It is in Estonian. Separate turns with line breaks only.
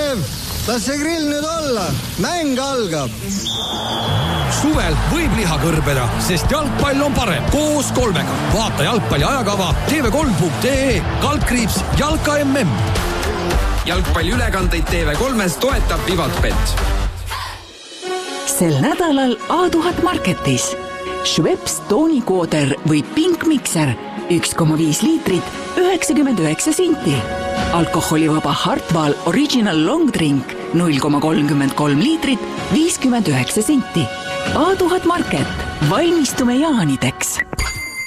Kalev, las see grill nüüd olla. Mäng algab.
Suvel võib liha kõrbeda, sest jalgpall on parem koos kolmega. Vaata jalgpalli ajakava tv3.ee, / Jalka MM.
Jalgpalli ülekandeid TV3-s toetab Vivatbet.
Sel nädalal A1000 Marketis. Schweppes toonikooder või Pink Mixer 1,5 liitrit 99 senti. Alkoholivaba Hartwall Original Long Drink 0,33 liitrit 59 senti. A1000 Market. Valmistume jaanideks.